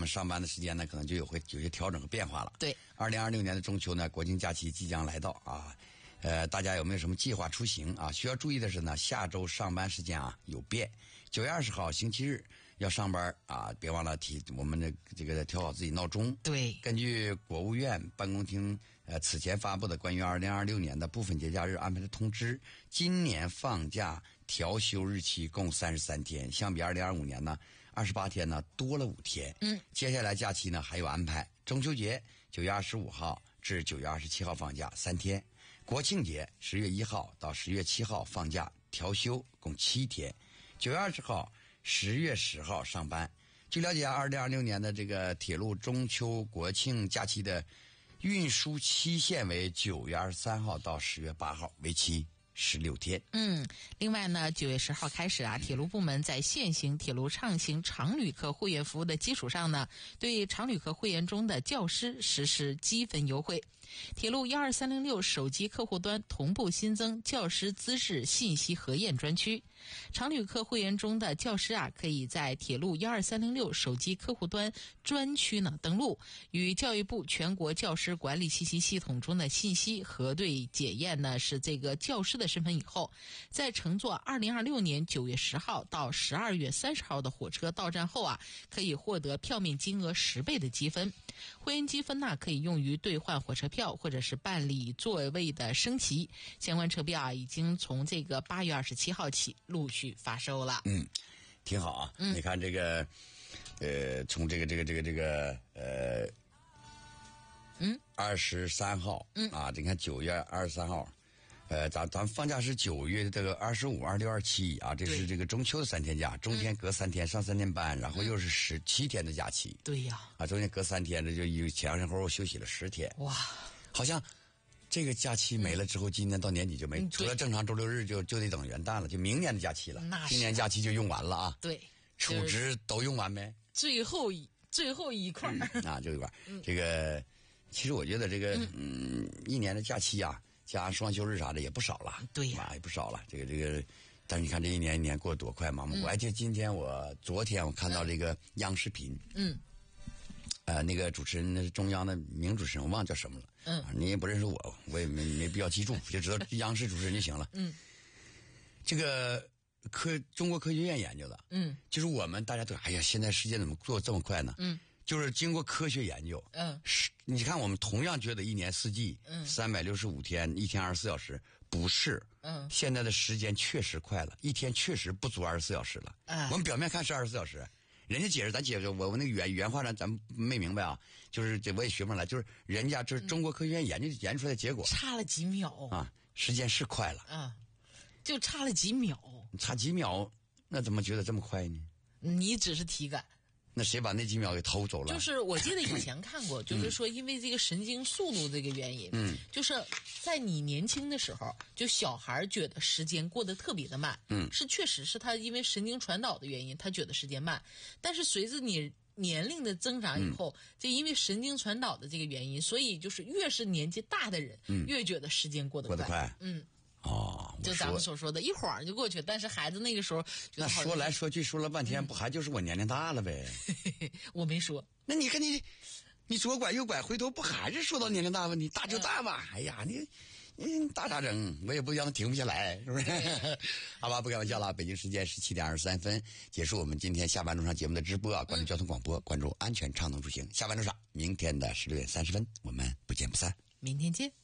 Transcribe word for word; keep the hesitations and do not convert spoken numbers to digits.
们上班的时间呢，可能就有会有些调整和变化了。 对， 二零二六年的中秋呢，国庆假期即将来到啊。呃，大家有没有什么计划出行啊？需要注意的是呢，下周上班时间啊有变。九月二十号星期日要上班啊，别忘了提我们的这个调好自己闹钟。 对， 根据国务院办公厅呃此前发布的关于二零二六年的部分节假日安排的通知，今年放假调休日期共三十三天，相比二零二五年呢二十八天呢多了五天。 嗯， 接下来假期呢还有安排，中秋节九月二十五号至九月二十七号放假三天。国庆节十月一号到十月七号放假调休共七天，九月二十号、十月十号上班。据了解，二零二六年的这个铁路中秋国庆假期的运输期限为九月二十三号到十月八号，为期十六天。 嗯，另外呢，九月十号开始啊，铁路部门在现行铁路畅行常旅客会员服务的基础上呢，对常旅客会员中的教师实施积分优惠。铁路一二三零六手机客户端同步新增教师资质信息核验专区。常旅客会员中的教师啊，可以在铁路一二三零六手机客户端专区呢登录，与教育部全国教师管理信息系统中的信息核对检验呢是这个教师的身份以后，在乘坐二零二六年九月十号到十二月三十号的火车到站后啊，可以获得票面金额十倍的积分。会员积分呢可以用于兑换火车票或者是办理座位的升级。相关车票啊已经从这个八月二十七号起陆续发售了。 嗯，挺好啊。嗯，你看这个，呃，从这个这个这个这个呃， 嗯， 二十三号，嗯啊，你看九月二十三号。呃，咱咱放假是九月这个二十五、二六、二七啊，这是这个中秋的三天假，中间隔三天上三天班，然后又是十七天的假期。 对呀，啊， 中间隔三天，这就有前前后后休息了十天。 哇， 好像这个假期没了之后，今年到年底就没，除了正常周六日就就得等元旦了，就明年的假期了。 那今年假期就用完了啊。 对， 储值都用完没？ 最后一最后一块、 嗯、啊，就一块。这个其实我觉得这个嗯，一年的假期啊。加双休日啥的也不少了， 对呀、 啊，也不少了。这个这个，但是你看这一年一年过得多快嘛！嗯、我还记得今天我昨天我看到这个央视频， 嗯， 呃，那个主持人那是中央的名主持人，我忘了叫什么了，嗯，啊、你也不认识我，我也没没必要记住，就知道央视主持人就行了。 嗯， 这个科中国科学院研究的， 嗯， 就是我们大家都哎呀，现在时间怎么过这么快呢？ 嗯。 就是经过科学研究， 嗯， 是你看我们同样觉得一年四季，嗯，三百六十五天，一天二十四小时，不是，嗯，现在的时间确实快了，一天确实不足二十四小时了。嗯，我们表面看是二十四小时，人家解释咱解释，我我那个原原话呢，咱没明白啊，就是这我也学不来，就是人家这是中国科学院研究、嗯、研究出来的结果， 差了几秒啊，时间是快了， 啊，就差了几秒， 差几秒，那怎么觉得这么快呢？ 你只是体感。 那谁把那几秒给偷走了？ 就是我记得以前看过，就是说因为这个神经速度这个原因，嗯，就是在你年轻的时候，就小孩觉得时间过得特别的慢，嗯，是确实是他因为神经传导的原因，他觉得时间慢。但是随着你年龄的增长以后，嗯、就因为神经传导的这个原因，所以就是越是年纪大的人，嗯、越觉得时间过得快， 过得快， 嗯。 哦， 就咱们所说的一晃就过去，但是孩子那个时候那说来说去说了半天，嗯、不还就是我年龄大了呗？ 我没说。 那你看你，你左拐右拐，回头不还是说到年龄大问题？大就大吧，嗯、哎呀，你你大咋整？我也不让他停不下来，是不是？好吧，不开玩笑了。北京时间十七点二十三分，结束我们今天下班路上节目的直播啊！关注交通广播，关注安全畅通出行。下班路上，明天的十六点三十分，我们不见不散。 明天见。